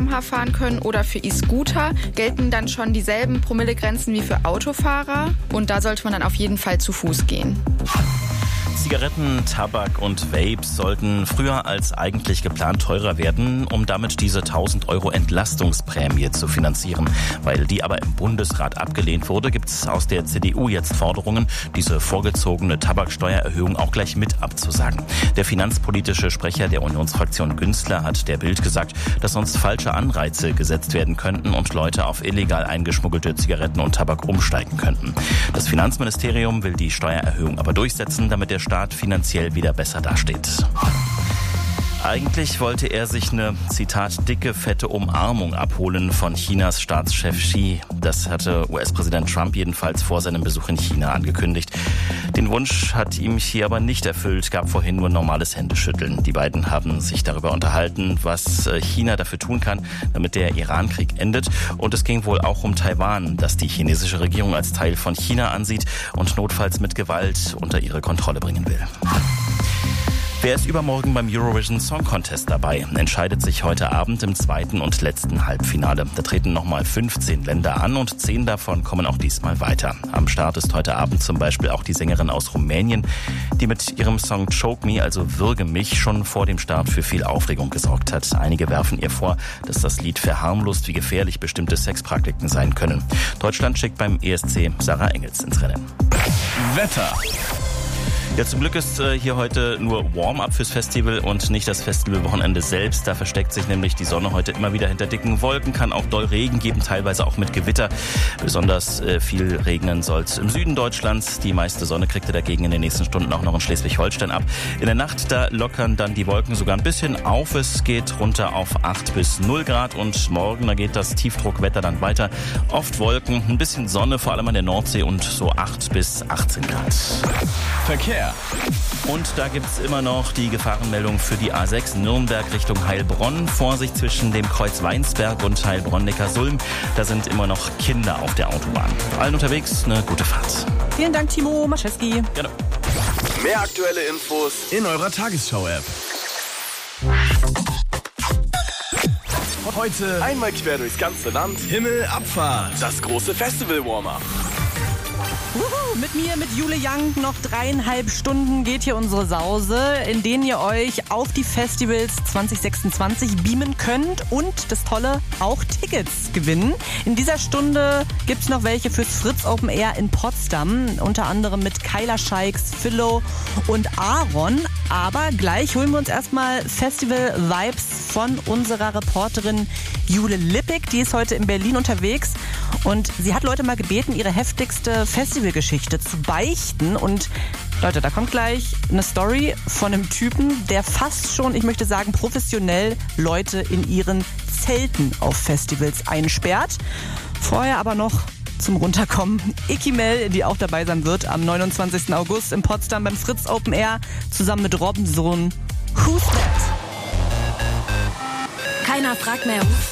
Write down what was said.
km/h fahren können oder für E-Scooter gelten dann schon dieselben Promillegrenzen wie für Autofahrer. Und da sollte man dann auf jeden Fall zu Fuß gehen. Zigaretten, Tabak und Vapes sollten früher als eigentlich geplant teurer werden, um damit diese 1.000 € Entlastungsprämie zu finanzieren. Weil die aber im Bundesrat abgelehnt wurde, gibt es aus der CDU jetzt Forderungen, diese vorgezogene Tabaksteuererhöhung auch gleich mit abzusagen. Der finanzpolitische Sprecher der Unionsfraktion Günzler hat der Bild gesagt, dass sonst falsche Anreize gesetzt werden könnten und Leute auf illegal eingeschmuggelte Zigaretten und Tabak umsteigen könnten. Das Finanzministerium will die Steuererhöhung aber durchsetzen, damit der Staat finanziell wieder besser dasteht. Eigentlich wollte er sich eine, Zitat, dicke, fette Umarmung abholen von Chinas Staatschef Xi. Das hatte US-Präsident Trump jedenfalls vor seinem Besuch in China angekündigt. Den Wunsch hat ihm Xi aber nicht erfüllt, gab vorhin nur normales Händeschütteln. Die beiden haben sich darüber unterhalten, was China dafür tun kann, damit der Iran-Krieg endet. Und es ging wohl auch um Taiwan, das die chinesische Regierung als Teil von China ansieht und notfalls mit Gewalt unter ihre Kontrolle bringen will. Wer ist übermorgen beim Eurovision Song Contest dabei? Entscheidet sich heute Abend im zweiten und letzten Halbfinale. Da treten nochmal 15 Länder an und 10 davon kommen auch diesmal weiter. Am Start ist heute Abend zum Beispiel auch die Sängerin aus Rumänien, die mit ihrem Song Choke Me, also Würge mich, schon vor dem Start für viel Aufregung gesorgt hat. Einige werfen ihr vor, dass das Lied verharmlost, wie gefährlich bestimmte Sexpraktiken sein können. Deutschland schickt beim ESC Sarah Engels ins Rennen. Wetter. Ja, zum Glück ist hier heute nur Warm-up fürs Festival und nicht das Festivalwochenende selbst. Da versteckt sich nämlich die Sonne heute immer wieder hinter dicken Wolken, kann auch doll Regen geben, teilweise auch mit Gewitter. Besonders viel regnen soll es im Süden Deutschlands. Die meiste Sonne kriegt ihr dagegen in den nächsten Stunden auch noch in Schleswig-Holstein ab. In der Nacht, da lockern dann die Wolken sogar ein bisschen auf. Es geht runter auf 8 bis 0 Grad und morgen, da geht das Tiefdruckwetter dann weiter. Oft Wolken, ein bisschen Sonne, vor allem an der Nordsee und so 8 bis 18 Grad. Verkehr. Und da gibt's immer noch die Gefahrenmeldung für die A6 Nürnberg Richtung Heilbronn. Vorsicht zwischen dem Kreuz Weinsberg und Heilbronn-Neckarsulm. Da sind immer noch Kinder auf der Autobahn. Allen unterwegs eine gute Fahrt. Vielen Dank, Timo Maschewski. Gerne. Mehr aktuelle Infos in eurer Tagesschau-App. Heute einmal quer durchs ganze Land. Himmelabfahrt. Das große Festival-Warm-up. Mit mir, mit Jule Young, noch 3,5 Stunden geht hier unsere Sause, in denen ihr euch auf die Festivals 2026 beamen könnt und das Tolle, auch Tickets gewinnen. In dieser Stunde gibt's noch welche fürs Fritz Open Air in Potsdam, unter anderem mit Kyla Scheiks, Philo und Aaron. Aber gleich holen wir uns erstmal Festival-Vibes von unserer Reporterin Jule Lippig. Die ist heute in Berlin unterwegs und sie hat Leute mal gebeten, ihre heftigste Festivalgeschichte zu beichten. Und Leute, da kommt gleich eine Story von einem Typen, der fast schon, ich möchte sagen, professionell Leute in ihren Zelten auf Festivals einsperrt. Vorher aber noch zum Runterkommen Icky Mel, die auch dabei sein wird am 29. August in Potsdam beim Fritz Open Air zusammen mit Robbensohn. Who's That? Keiner fragt mehr,